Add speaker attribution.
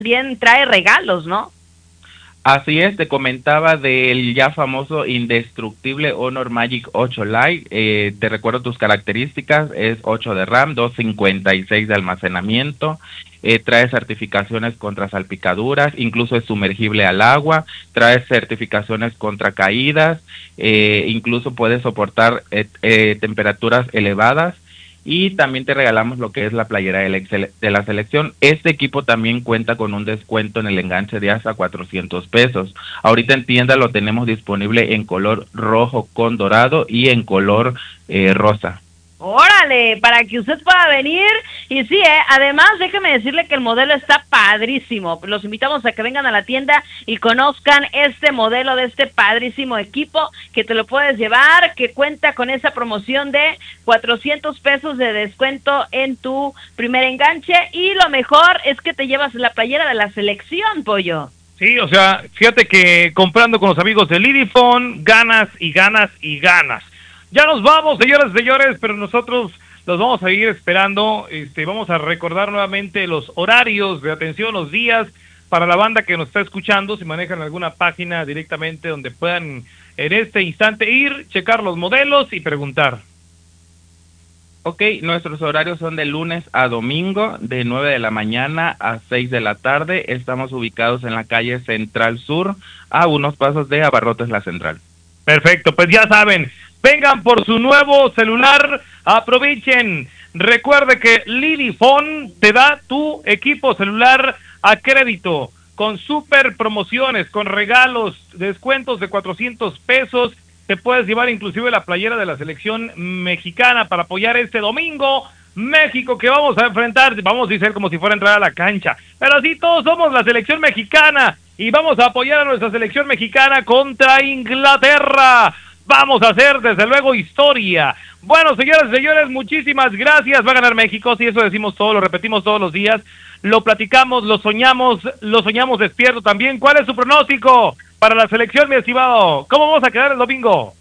Speaker 1: también trae regalos, ¿no?
Speaker 2: Así es, te comentaba del ya famoso indestructible Honor Magic 8 Lite. Te recuerdo tus características: es 8 de RAM, 256 de almacenamiento, trae certificaciones contra salpicaduras, incluso es sumergible al agua, trae certificaciones contra caídas, incluso puede soportar temperaturas elevadas. Y también te regalamos lo que es la playera de la selección. Este equipo también cuenta con un descuento en el enganche de hasta 400 pesos. Ahorita en tienda lo tenemos disponible en color rojo con dorado y en color rosa.
Speaker 1: Órale, para que usted pueda venir. Y sí, además déjeme decirle que el modelo está padrísimo. Los invitamos a que vengan a la tienda y conozcan este modelo de este padrísimo equipo, que te lo puedes llevar, que cuenta con esa promoción de 400 pesos de descuento en tu primer enganche, y lo mejor es que te llevas la playera de la selección, Pollo.
Speaker 3: Sí, o sea, fíjate que comprando con los amigos de Lidifon, ganas y ganas y ganas. Ya nos vamos, señoras y señores, pero nosotros los vamos a ir esperando. Vamos a recordar nuevamente los horarios de atención, los días, para la banda que nos está escuchando, si manejan alguna página directamente donde puedan en este instante ir, checar los modelos y preguntar.
Speaker 2: Ok, nuestros horarios son de lunes a domingo, de 9 de la mañana a 6 de la tarde. Estamos ubicados en la calle Central Sur, a unos pasos de Abarrotes La Central.
Speaker 3: Perfecto, pues ya saben, vengan por su nuevo celular, aprovechen. Recuerde que Lidifon te da tu equipo celular a crédito, con super promociones, con regalos, descuentos de 400 pesos. Te puedes llevar inclusive la playera de la selección mexicana para apoyar este domingo. México que vamos a enfrentar, vamos a decir como si fuera a entrar a la cancha, pero sí, todos somos la selección mexicana y vamos a apoyar a nuestra selección mexicana contra Inglaterra. Vamos a hacer, desde luego, historia. Bueno, señoras y señores, muchísimas gracias. Va a ganar México, sí, eso decimos todo, lo repetimos todos los días, lo platicamos, lo soñamos despierto también. ¿Cuál es su pronóstico para la selección, mi estimado? ¿Cómo vamos a quedar el domingo?